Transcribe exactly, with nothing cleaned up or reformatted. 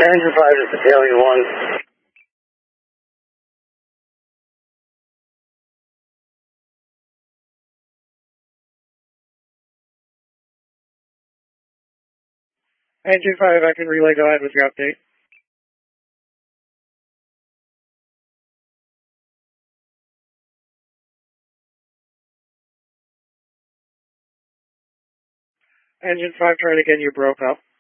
Engine five is Battalion one. Engine five, I can relay, go ahead with your update. Engine five, try it again, you broke up.